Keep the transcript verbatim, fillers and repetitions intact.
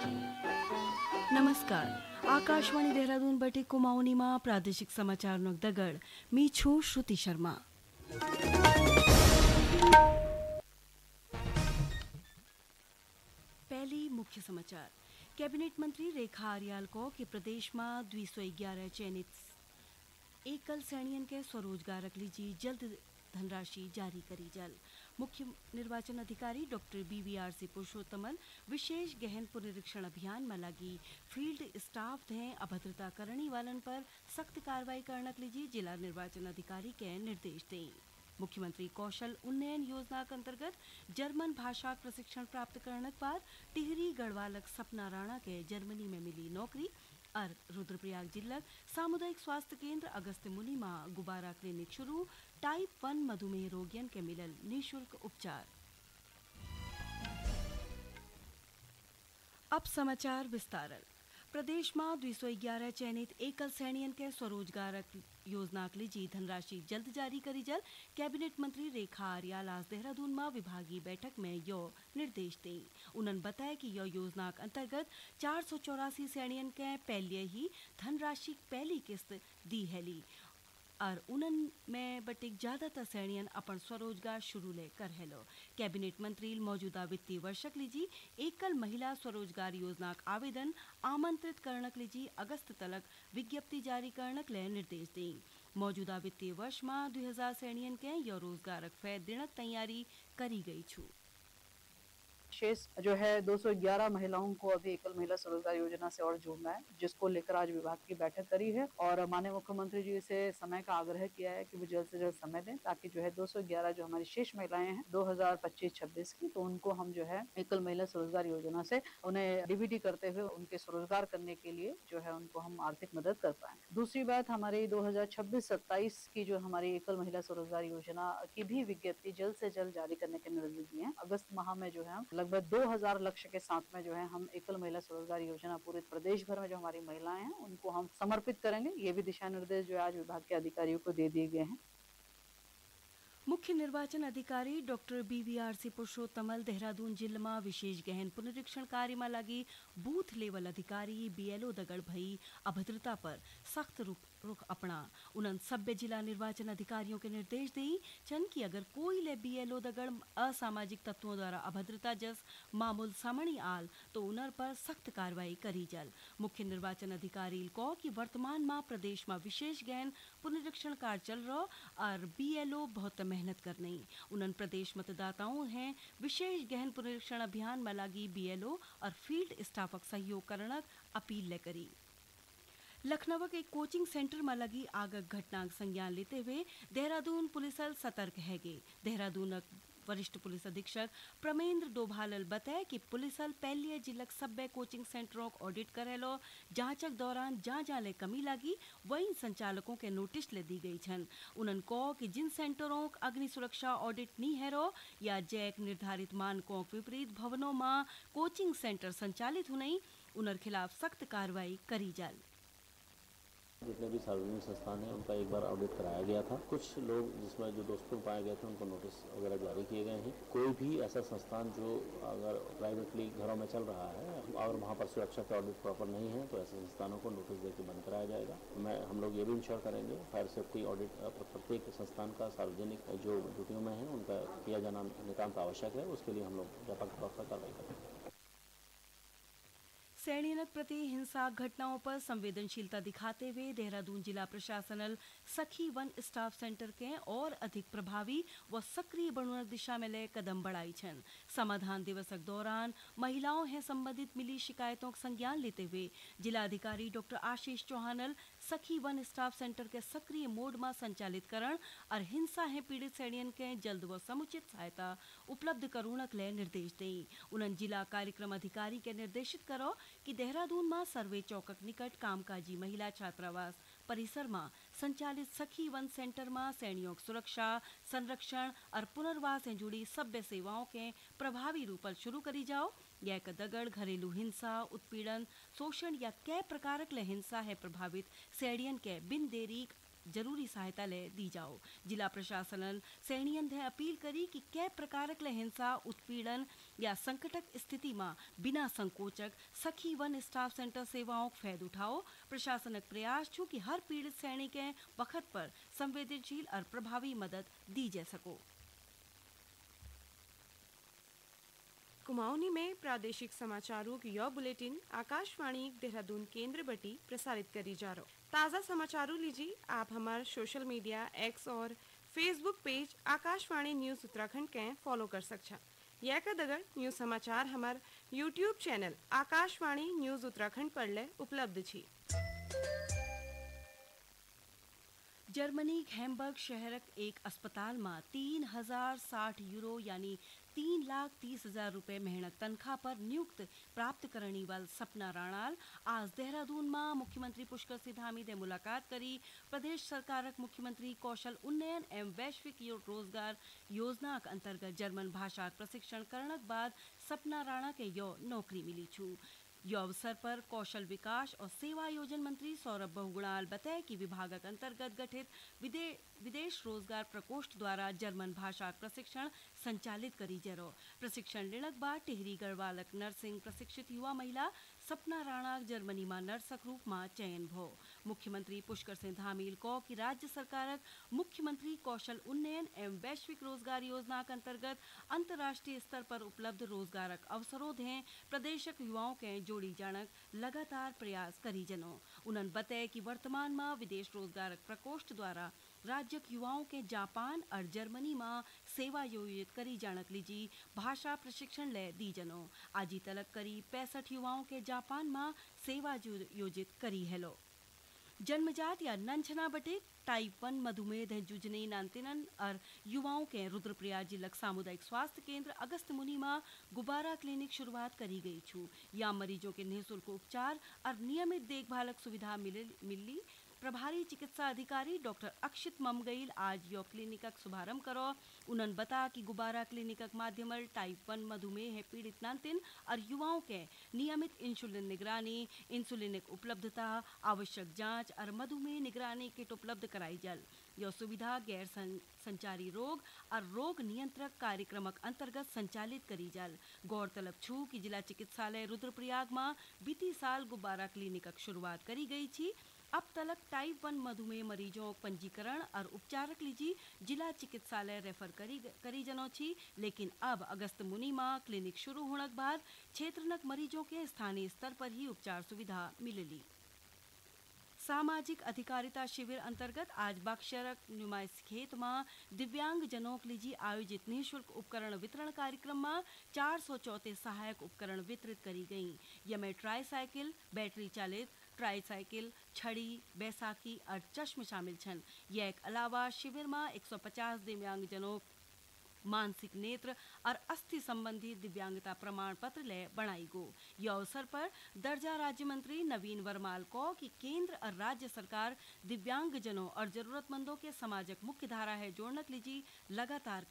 નમસ્કાર, આકાશવાણી દેહરાદૂન બટે કુમાઉનીમાં પ્રાદેશિક સમાચારનો દગડ मी છું શ્રુતિ શર્મા। पहली मुख्य समाचार। कैबिनेट मंत्री रेखा आर्याल को कि प्रदेश में दो सौ ग्यारह चयनित एकल श्रेणियन के स्वरोजगार लीजी जल्द धनराशि जारी करी जल। मुख्य निर्वाचन अधिकारी doctor B we R C पुरुषोत्तमल विशेष गहन पुनरीक्षण अभियान में लगी फील्ड स्टाफ थे अभद्रता करने वालन पर सख्त कार्रवाई करने लीजी जिला निर्वाचन अधिकारी के निर्देश दें। मुख्यमंत्री कौशल उन्नयन योजना के अंतर्गत जर्मन भाषा प्रशिक्षण प्राप्त करने के बाद टिहरी गढ़वालक सपना राणा के जर्मनी में मिली नौकरी और रुद्रप्रयाग जिला सामुदायिक स्वास्थ्य केंद्र अगस्त मुनि में गुब्बारा क्लिनिक शुरू। टाइप वन मधुमेह रोगियन के मिलल निःशुल्क उपचार। अब समाचार विस्तारल। प्रदेश में दो सौ ग्यारह चयनित एकल श्रेणियन के स्वरोजगार योजना के लिए धनराशि जल्द जारी करी जल। कैबिनेट मंत्री रेखा आर्याल आज देहरादून में विभागीय बैठक में यो निर्देश दी। उन्होंने बताया कि यह योजना के अंतर्गत चार सौ चौरासी श्रेणियन के पहले ही धनराशि पहली किस्त दी हैली और उनन में बटिक ज्यादातर श्रेणियन अपन स्वरोजगार शुरू ले कर हेलो। कैबिनेट मंत्री मौजूदा वित्तीय वर्षक लीजी एकल महिला स्वरोजगार योजना का आवेदन आमंत्रित करने लीजी अगस्त तलक विज्ञप्ति जारी करने ले निर्देश दी। मौजूदा वित्तीय वर्ष में दो हजार श्रेणियन के यह रोजगार फैद देने तैयारी करी गई छू। शेष जो है दो सौ ग्यारह महिलाओं को अभी एकल महिला स्वरोजगार योजना से और जोड़ना है, जिसको लेकर आज विभाग की बैठक करी है और माननीय मुख्यमंत्री जी से समय का आग्रह किया है कि वो जल्द से जल्द समय दें ताकि जो है दो सौ ग्यारह जो हमारी शेष महिलाएं हैं दो हजार पच्चीस छब्बीस की, तो उनको हम जो है एकल महिला स्वरोजगार योजना से उन्हें डीबीटी करते हुए उनके स्वरोजगार करने के लिए जो है उनको हम आर्थिक मदद कर पाए। दूसरी बात, हमारी दो हजार छब्बीस सत्ताईस की जो हमारी एकल महिला स्वरोजगार योजना की भी विज्ञप्ति जल्द से जल्द जारी करने के निर्देश दिए हैं। अगस्त माह में जो है हम लगभग दो हजार लक्ष्य के साथ में जो है हम एकल महिला स्वरोजगार योजना पूरे प्रदेश भर में जो हमारी महिलाएं हैं उनको हम समर्पित करेंगे। ये भी दिशा निर्देश जो आज विभाग के अधिकारियों को दे दिए गए हैं। मुख्य निर्वाचन अधिकारी doctor B we R C पुरुषोत्तमल Dehradun जिले में विशेष गहन पुनरीक्षण कार्य में लगी बूथ लेवल अधिकारी बीएलओ दगड़ भई अभद्रता पर सख्त रुख रुख अपना। उन्होंने सभ्य जिला निर्वाचन अधिकारियों के निर्देश दी छन कि अगर कोई ले बीएलओ दगड़ असामाजिक तत्वों द्वारा अभद्रता जस मामूल सामने आल तो उनर पर सख्त कार्रवाई करी जल। मुख्य निर्वाचन अधिकारी को कि वर्तमान में प्रदेश में विशेष गहन पुनरीक्षण कार्य चल रहा और बीएलओ बहुत मेहनत करनी। उन्होंने प्रदेश मतदाताओं हैं विशेष गहन पुनरीक्षण अभियान में लगी बीएलओ और फील्ड स्टाफ सहयोग करने अपील ले करी। लखनऊ के एक कोचिंग सेंटर में लगी आग घटना संज्ञान लेते हुए देहरादून पुलिस सतर्क है गे। देहरादून वरिष्ठ पुलिस अधीक्षक प्रमेंद्र डोभाल बताया कि पुलिस पहले जिलक सब्बे कोचिंग सेंटरों को ऑडिट करेलो जांचक दौरान जहाँ जहाँ ले कमी लगी वहीं संचालकों के नोटिस ले दी गई छन। उन्होंने कहा कि जिन सेंटरों अग्नि सुरक्षा ऑडिट नहीं है रो या जैक निर्धारित मानकों के विपरीत भवनों में कोचिंग सेंटर संचालित होने उनर खिलाफ सख्त कार्रवाई करी जाल। जितने भी सार्वजनिक संस्थान हैं उनका एक बार ऑडिट कराया गया था। कुछ लोग जिसमें जो दोषपूर्ण पाए गए थे उनको नोटिस वगैरह जारी किए गए हैं। कोई भी ऐसा संस्थान जो अगर प्राइवेटली घरों में चल रहा है और वहाँ पर सुरक्षा का ऑडिट प्रॉपर नहीं है तो ऐसे संस्थानों को नोटिस देकर बंद कराया जाएगा। मैं हम लोग ये भी इंश्योर करेंगे फायर सेफ्टी ऑडिट प्रत्येक संस्थान का सार्वजनिक जो ड्यूटियों में है उनका किया जाना नितांत आवश्यक है। उसके लिए हम लोग व्यापक तौर पर कार्रवाई करेंगे। सैनिक प्रति हिंसा घटनाओं पर संवेदनशीलता दिखाते हुए देहरादून जिला प्रशासन सखी वन स्टाफ सेंटर के और अधिक प्रभावी व सक्रिय बनने दिशा में ले कदम बढ़ाई छन। समाधान दिवस के दौरान महिलाओं है संबंधित मिली शिकायतों का संज्ञान लेते हुए जिलाधिकारी डॉक्टर आशीष चौहानल सखी वन स्टाफ सेंटर के सक्रिय मोड में संचालित करण और हिंसा है पीड़ित सैनियन के जल्द व समुचित सहायता उपलब्ध करूणक ले निर्देश दें। उन्होंने जिला कार्यक्रम अधिकारी के निर्देशित करो कि देहरादून में सर्वे चौकक निकट कामकाजी महिला छात्रावास परिसर में संचालित सखी वन सेंटर में सैनियों सुरक्षा संरक्षण और पुनर्वास से जुड़ी सभ्य सेवाओं के प्रभावी रूप शुरू करी जाओ। यह दगड़ घरेलू हिंसा उत्पीड़न शोषण या कै प्रकारक ले हिंसा है प्रभावित सैनियन के बिन देरी जरूरी सहायता ले दी जाओ। जिला प्रशासन सैनियन ने अपील करी कि कै प्रकारक ले हिंसा उत्पीड़न या संकटक स्थिति में बिना संकोचक सखी वन स्टाफ सेंटर सेवाओं का फायदा उठाओ। प्रशासनक प्रयास छू कि हर पीड़ित सैनिक वक्त पर संवेदनशील और प्रभावी मदद दी जा सको। कुमाऊनी में प्रादेशिक समाचारों की यह बुलेटिन आकाशवाणी देहरादून केंद्र बटी प्रसारित करी जा रहा। ताज़ा समाचारों लीजिए आप हमारे सोशल मीडिया एक्स और Facebook page Akashvani news Uttarakhand के फॉलो कर सकछा। यह का दगर न्यूज़ समाचार हमार YouTube channel Akashvani news Uttarakhand पर ले उपलब्ध छी। जर्मनी हैम्बर्ग शहरक एक अस्पताल में तीन हजार साठ यूरो यानी तीन लाख तीस हजार रुपए मेहनत तनख्वाह पर नियुक्त प्राप्त करने वाल सपना राणाल आज देहरादून में मुख्यमंत्री पुष्कर सिंह धामी ने मुलाकात करी। प्रदेश सरकारक मुख्यमंत्री कौशल उन्नयन एवं वैश्विक रोजगार योजना के अंतर्गत जर्मन भाषा प्रशिक्षण करने बाद सपना राणा के यो नौकरी मिली छू। यो अवसर पर कौशल विकास और सेवा योजन मंत्री सौरभ बहुगुणाल बताए कि विभाग अंतर्गत गठित विदे, विदेश रोजगार प्रकोष्ठ द्वारा जर्मन भाषा प्रशिक्षण संचालित करी जरो। प्रशिक्षण लेने के बाद टिहरी गढ़वालक नर्सिंग प्रशिक्षित युवा महिला सपना राणा जर्मनी में नर्सक रूप में चयन भो। मुख्यमंत्री पुष्कर सिंह धामील को कि राज्य सरकारक मुख्यमंत्री कौशल उन्नयन एवं वैश्विक रोजगार योजना के अंतर्गत अंतर्राष्ट्रीय स्तर पर उपलब्ध रोजगारक अवसरों दें प्रदेशक युवाओं के जोड़ी जानक लगातार प्रयास करी जनो। उन्होंने बताया कि वर्तमान में विदेश रोजगार प्रकोष्ठ द्वारा राज्य युवाओं के जापान और जर्मनी में सेवा योजित करी जानक लीजी भाषा प्रशिक्षण ले दी जनो। आज तलक करीब पैंसठ युवाओं के जापान में सेवा योजित करी हेलो। जन्मजात या नंछना बटे टाइप वन मधुमेह जुजने नानतिनन और युवाओं के रुद्रप्रयाग जिलक सामुदायिक स्वास्थ्य केंद्र अगस्त मुनि में गुब्बारा क्लिनिक शुरुआत करी गई छू। यहाँ मरीजों के निःशुल्क उपचार और नियमित देखभालक सुविधा मिली। प्रभारी चिकित्सा अधिकारी डॉक्टर अक्षित ममगईल आज यो क्लिनिक का शुभारंभ करो। उन्होंने बताया कि गुब्बारा क्लिनिक के माध्यम टाइप वन मधुमेह पीड़ित नानतिन और युवाओं के नियमित इंसुलिन निगरानी, इंसुलिन उपलब्धता, आवश्यक जांच और मधुमेह निगरानी किट उपलब्ध कराई जल। यह सुविधा गैर संचारी रोग और रोग नियंत्रक कार्यक्रमक अंतर्गत संचालित करी जल। गौरतलब छू कि जिला चिकित्सालय रुद्रप्रयाग में बीती साल गुब्बारा क्लिनिक की शुरुआत करी गई थी। अब तलक टाइप वन मधुमेह मरीजों पंजीकरण और उपचारक लीजी जिला चिकित्सालय रेफर करी करी जनो छी। लेकिन अब अगस्त मुनि में क्लिनिक शुरू होने के बाद क्षेत्रनक मरीजों के स्थानीय स्तर पर ही उपचार सुविधा मिलेली। सामाजिक अधिकारिता शिविर अंतर्गत आज बक्सरक नुमाइश खेत में दिव्यांग जनों के लिए आयोजित निःशुल्क उपकरण वितरण कार्यक्रम में चार सौ चौंतीस सहायक उपकरण वितरित करी गयी। यमें ट्राईसाइकिल, बैटरी चालित ट्राईसाइकिल, छड़ी, बैसाखी और चश्म शामिल छन। यह एक अलावा शिविर में एक सौ पचास दिव्यांग जनों मानसिक नेत्र और अस्थि संबंधी दिव्यांगता प्रमाण पत्र ले बनाई गो। यह अवसर पर दर्जा राज्य मंत्री नवीन वर्माल को कि केंद्र और राज्य सरकार दिव्यांग जनों और जरूरतमंदों के समाजक मुख्य धारा है जोड़ने के लिए लगातार